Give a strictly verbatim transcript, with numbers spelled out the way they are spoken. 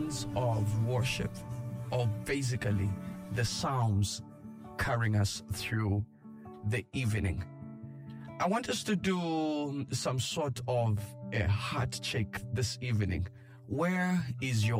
sounds of worship, or basically the sounds carrying us through the evening. I want us to do some sort of a heart check this evening. Where is your